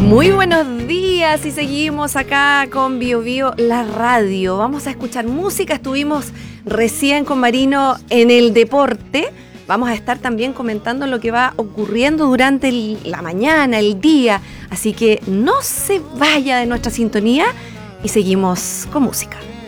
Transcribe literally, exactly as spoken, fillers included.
Muy buenos días y seguimos acá con Bio Bio, la radio. Vamos a escuchar música. Estuvimos recién con Marino en el deporte. Vamos a estar también comentando lo que va ocurriendo durante el, la mañana, el día. Así que no se vaya de nuestra sintonía y seguimos con música.